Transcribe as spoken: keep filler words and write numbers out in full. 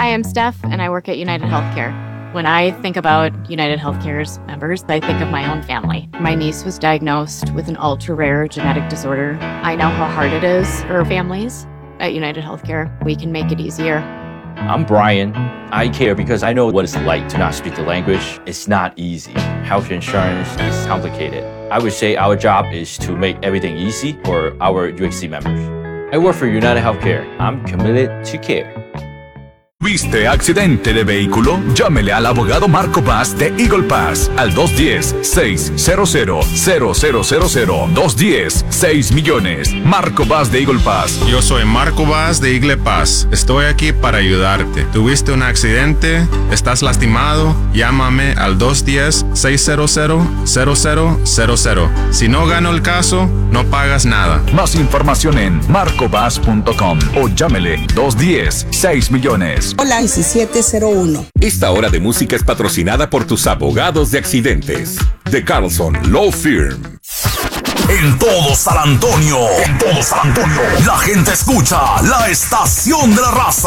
Hi, I'm Steph, and I work at United Healthcare. When I think about United Healthcare's members, I think of my own family. My niece was diagnosed with an ultra-rare genetic disorder. I know how hard it is for families. At United Healthcare, we can make it easier. I'm Brian. I care because I know what it's like to not speak the language. It's not easy. Health insurance is complicated. I would say our job is to make everything easy for our U H C members. I work for United Healthcare. I'm committed to care. ¿Viste accidente de vehículo? Llámele al abogado Marco Paz de Eagle Pass al dos uno cero, seis cero cero, cero cero cero cero. dos uno cero, seis millones. Marco Paz de Eagle Pass. Yo soy Marco Paz de Eagle Pass. Estoy aquí para ayudarte. ¿Tuviste un accidente? ¿Estás lastimado? Llámame al dos uno cero, seis cero cero, cero cero cero cero. Si no gano el caso, no pagas nada. Más información en marco paz punto com o llámele dos uno cero, seis millones. Hola, diecisiete cero uno. Esta hora de música es patrocinada por tus abogados de accidentes. The Carlson Law Firm. En todo San Antonio, en todo San Antonio, la gente escucha la estación de la raza.